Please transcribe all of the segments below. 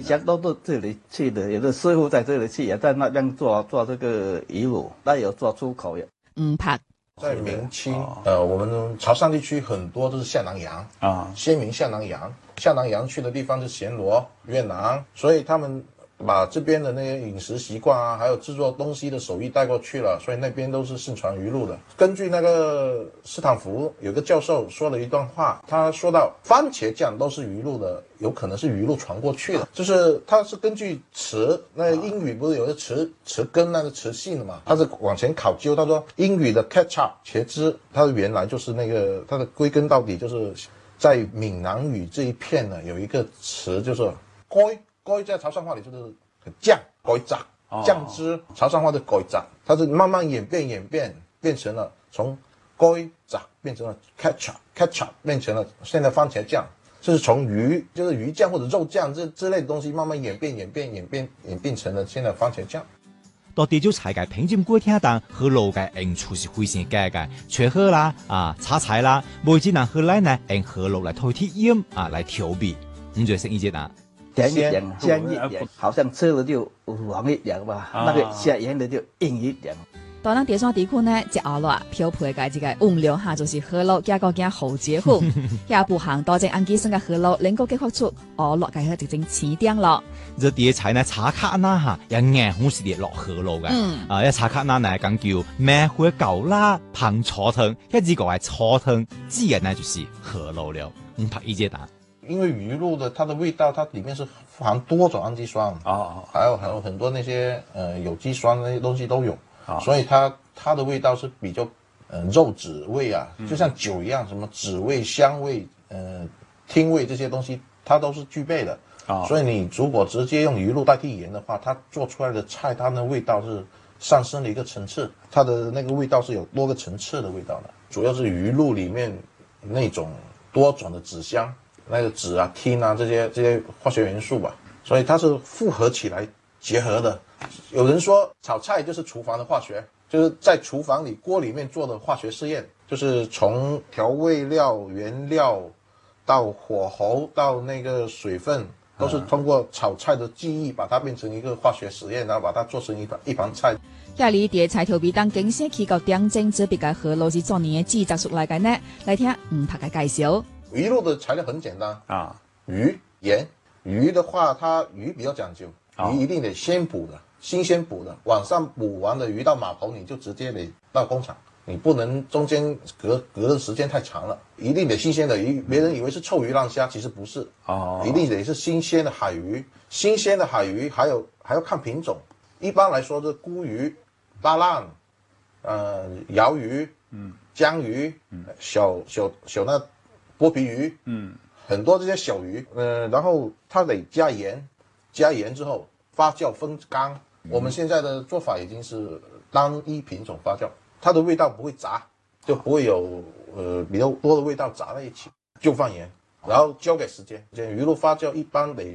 乡都到这里去的，有的师傅在这里去，也在那边做这个鱼乳，那有做出口也。 拍。 在明清，我们潮汕地区很多都是下南洋啊，先民下南洋，下南洋去的地方是暹罗、越南，所以他们把这边的那些饮食习惯啊，还有制作东西的手艺带过去了，所以那边都是盛传鱼露的。根据那个斯坦福有个教授说了一段话，他说到番茄酱都是鱼露的，有可能是鱼露传过去的，就是他是根据词，那英语不是有个词根那个词性的嘛，他是往前考究，他说英语的 ketchup 茄汁，它的原来就是那个，它的归根到底就是在闽南语这一片呢，有一个词就是該在潮汕话里就是酱改炸酱汁，潮汕话的改炸，它是慢慢演变成了从該炸变成了 ketchup 变成了现在番茄酱，就是从就是鱼酱或者肉酱之类的东西慢慢演变成了现在番茄酱。 到地州菜嘅品鉴過程當，河路嘅用處是非常簡嘅，切好啦炒菜啦，每只能後來呢用河路來代替鹽來調味，你覺得是意見啊？ 甜一點，鹹一點，好像吃了就黃一點吧。那個下鹽的就硬一點。 到咱第三地區呢，食鵝肉漂配嘅這個原料就是河路加個加後節虎，也不行多隻安基生嘅河路，能夠激發出鵝肉嘅直情起點咯。 這啲菜呢炒卡那也硬好是啲落河路嘅，一炒卡那呢講叫咩會狗啦，烹炒湯，一隻個係炒湯，自然呢就是河路了。拍一隻蛋。 因为鱼露的它的味道，它里面是含多种氨基酸还有很多那些有机酸那些东西都有，所以它的味道是比较肉脂味啊，就像酒一样，什么脂味、香味、听味这些东西它都是具备的。所以你如果直接用鱼露代替盐的话，它做出来的菜它的味道是上升了一个层次，它的那个味道是有多个层次的味道的。主要是鱼露里面那种多种的脂香。那个酯啊、烃啊这些化学元素吧，所以它是复合起来结合的。有人说炒菜就是厨房的化学，就是在厨房里锅里面做的化学试验，就是从调味料、原料到火候到那个水分，都是通过炒菜的技艺把它变成一个化学实验，然後把它做成一盤菜。 遐裡啲菜調味當景先起個點睛，這別個河路是做年嘅製作出來嘅呢？來聽拍嘅介紹。 魚露的材料很簡單魚、鹽。魚的話，魚比較講究，魚一定得先捕的，新鮮捕的，晚上捕完的魚到碼頭你就直接得到工廠，你不能中間隔的時間太長了，一定得新鮮的魚。別人以為是臭魚爛蝦，其實不是，一定得是新鮮的海魚。新鮮的海魚還要看品種，一般來說是鰻魚、巴浪、鰩魚、江魚、小那剝皮魚，很多這些小魚，然後它得加鹽之後發酵風乾。我們現在的做法已經是單一品種發酵，它的味道不會雜，就不會有比較多的味道雜在一起，就放鹽，然後交給時間。魚露發酵一般得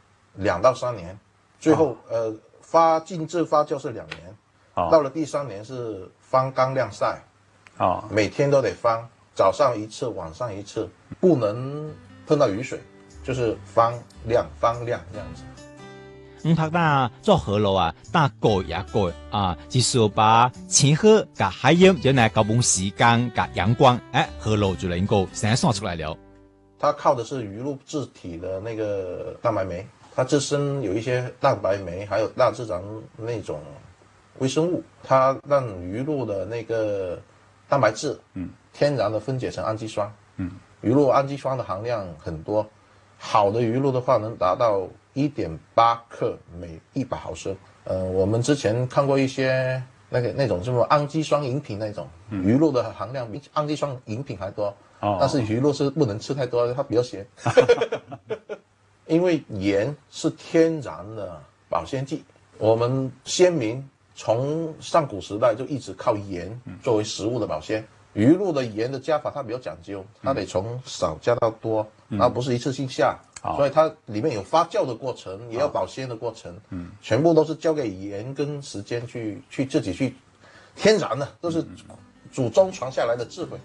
2到3年，最後靜置發酵是2年，到了第3年是翻乾晾曬，每天都得翻。早上一次，晚上一次，不能碰到雨水，就是翻晾這樣子。 拍那做河路打蓋也蓋就是把前河甲海鹽就來搞半時間甲陽光，河路就能夠生產出來了。 它靠的是魚露自體的那個蛋白酶，它自身有一些蛋白酶，還有大自然那種微生物，它讓魚露的那個蛋白質天然的分解成氨基酸，魚露氨基酸的含量很多，好的魚露的話能達到1.8克每100毫升。我們之前看過一些那種什麼氨基酸飲品那種，魚露的含量比氨基酸飲品還多，但是魚露是不能吃太多，它比較鹹。因為鹽是天然的保鮮劑，我們先民從上古時代就一直靠鹽作為食物的保鮮。魚露的鹽的加法它比較講究，它得從少加到多，而不是一次性下，所以它裡面有發酵的過程，也有保鮮的過程，全部都是交給鹽跟時間去自己去天然的，都是祖宗傳下來的智慧。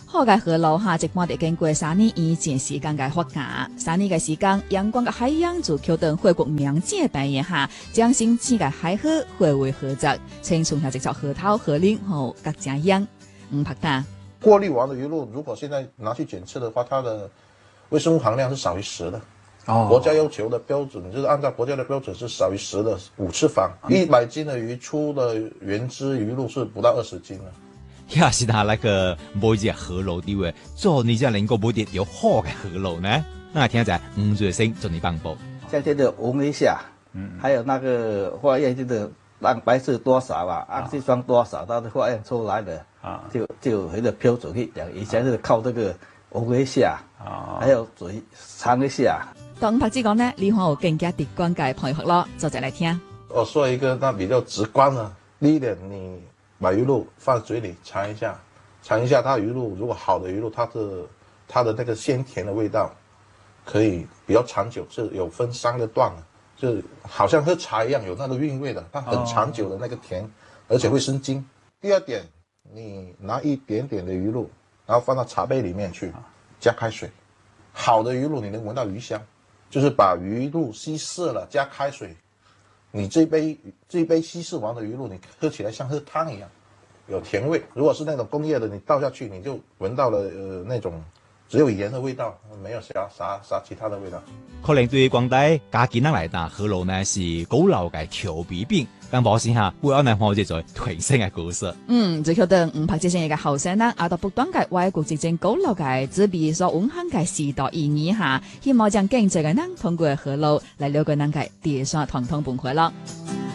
好嘅河路哈，即般地經過3年以前時間嘅發芽，3年嘅時間，陽光嘅海洋就橋等恢復明淨扮演下，將新起嘅海河匯為河澤，青松下直接河套河嶺後各家樣拍打。 過濾完的魚露，如果現在拿去檢測的話，它的微生物含量是少於10的。國家要求的標準就是按照國家的標準是少於10的5次方，100斤的魚出的原汁魚露是不到20斤了。 也是他那個每隻河路啲嘅，做你這能夠每隻有好嘅河路呢？那聽在吳瑞生做你幫補。 像這個紅尾蝦，還有那個化驗，這個蛋白質多少啊，氨基酸多少，它的化驗出來的，就有一個標準去講。以前是靠這個紅尾蝦，還有水長尾蝦。 當拍子講呢，你看有更加直觀嘅配合咯，就再來聽。 我說一個那比較直觀的，第一點，你把魚露放嘴裏嘗一下，它魚露如果好的魚露，它的那個鮮甜的味道可以比較長久，是有分3個段的，就好像喝茶一樣有那個韻味的，它很長久的那個甜，而且會生津。第二點，你拿一點點的魚露，然後放到茶杯裏面去，加開水，好的魚露你能聞到魚香，就是把魚露稀釋了加開水，你這杯稀釋完的魚露，你喝起來像喝湯一樣，有甜味。如果是那種工業的，你倒下去你就聞到了那種只有鹽的味道，沒有啥其他的味道。 可能對廣大家見人嚟打河路呢是高樓嘅調味品，咁保先下會有人看住在推升嘅故事。 最曉得吳拍之前一個後生人，阿到不斷嘅外國執政高樓嘅紙幣所蘊含嘅時代意義下，希望將經濟嘅人通過河路嚟了解人嘅地上傳統文化咯。